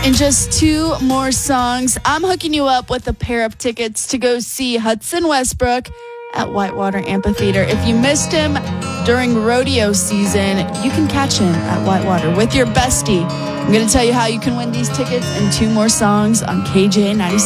In just two more songs, I'm hooking you up with a pair of tickets to go see Hudson Westbrook at Whitewater Amphitheater. If you missed him during rodeo season, you can catch him at Whitewater with your bestie. I'm going to tell you how you can win these tickets in two more songs on KJ 96.